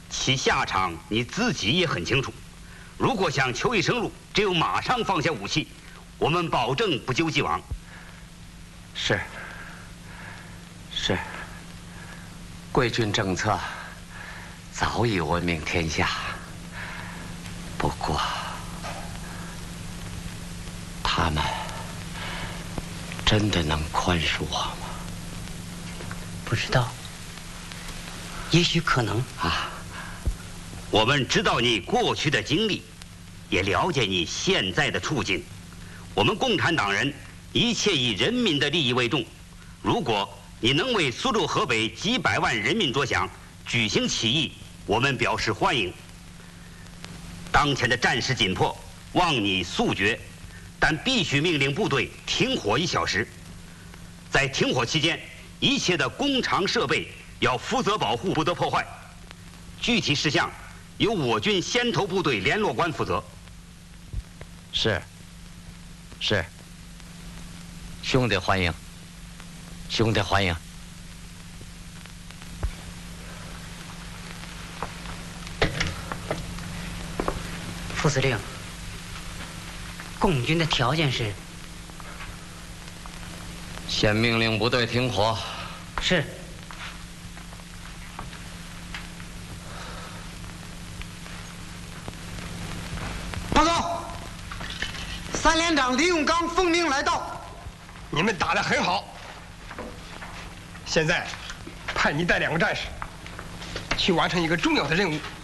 其下场你自己也很清楚。如果想求一生路，只有马上放下武器。我们保证不究既往。 是。贵军政策早已闻名天下，不过他们真的能宽恕我吗？ 不知道，也许可能啊。 我们知道你过去的经历，也了解你现在的处境。我们共产党人一切以人民的利益为重。如果你能为苏州、河北几百万人民着想，举行起义，我们表示欢迎。当前的战事紧迫，望你速决，但必须命令部队停火1小时。在停火期间，一切的工厂设备要负责保护，不得破坏。具体事项由我军先头部队联络官负责。 是。兄弟欢迎。 副司令，共军的条件是？ 先命令部队停火。 是。 报告，3连长李永刚奉命来到。 你们打得很好。现在派你带2个战士去完成一个重要的任务。